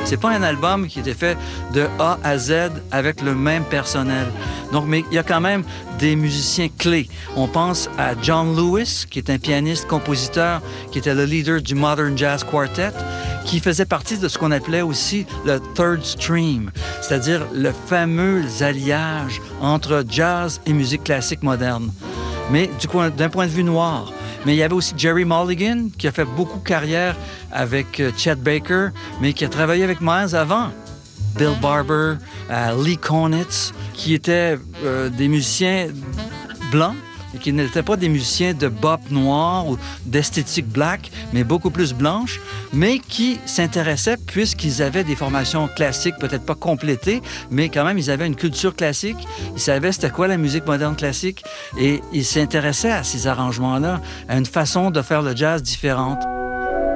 C'est pas un album qui était fait de A à Z avec le même personnel. Donc, mais il y a quand même des musiciens clés. On pense à John Lewis, qui est un pianiste-compositeur, qui était le leader du Modern Jazz Quartet, qui faisait partie de ce qu'on appelait aussi le third stream, c'est-à-dire le fameux alliage entre jazz et musique classique moderne. Mais d'un point de vue noir. Mais il y avait aussi Jerry Mulligan, qui a fait beaucoup de carrière avec Chet Baker, mais qui a travaillé avec Miles avant. Bill Barber, Lee Konitz, qui étaient des musiciens blancs et qui n'étaient pas des musiciens de bop noir ou d'esthétique black, mais beaucoup plus blanche, mais qui s'intéressaient puisqu'ils avaient des formations classiques, peut-être pas complétées, mais quand même, ils avaient une culture classique. Ils savaient c'était quoi la musique moderne classique et ils s'intéressaient à ces arrangements-là, à une façon de faire le jazz différente.